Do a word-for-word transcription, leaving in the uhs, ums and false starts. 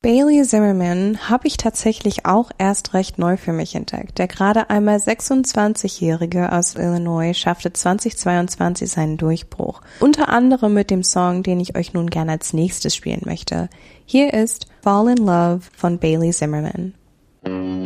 Bailey Zimmerman habe ich tatsächlich auch erst recht neu für mich entdeckt. Der gerade einmal sechsundzwanzigjährige aus Illinois schaffte zweitausendzweiundzwanzig seinen Durchbruch. Unter anderem mit dem Song, den ich euch nun gerne als nächstes spielen möchte. Hier ist Fall in Love von Bailey Zimmerman.